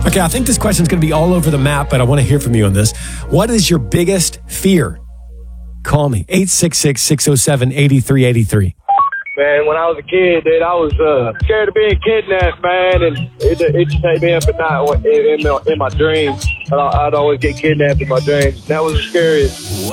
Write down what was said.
Okay, I think this question's going to be all over the map, but I want to hear from you on this. What is your biggest fear? Call me, 866-607-8383. Man, when I was a kid, dude, I was scared of being kidnapped, man, and it just take me up at night in my dreams. I'd always get kidnapped in my dreams. That was the scariest.